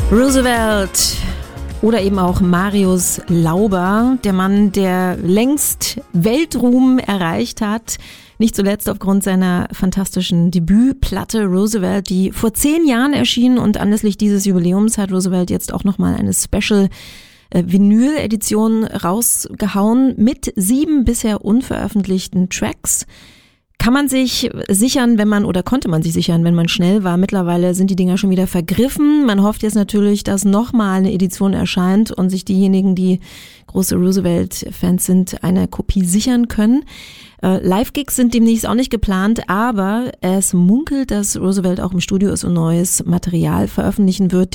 Roosevelt oder eben auch Marius Lauber, der Mann, der längst Weltruhm erreicht hat, nicht zuletzt aufgrund seiner fantastischen Debütplatte Roosevelt, die vor 10 Jahren erschien, und anlässlich dieses Jubiläums hat Roosevelt jetzt auch nochmal eine Special Vinyl-Edition rausgehauen mit 7 bisher unveröffentlichten Tracks. Kann man sich sichern, konnte man sich sichern, wenn man schnell war. Mittlerweile sind die Dinger schon wieder vergriffen. Man hofft jetzt natürlich, dass nochmal eine Edition erscheint und sich diejenigen, die große Roosevelt-Fans sind, eine Kopie sichern können. Live-Gigs sind demnächst auch nicht geplant, aber es munkelt, dass Roosevelt auch im Studio ist und neues Material veröffentlichen wird.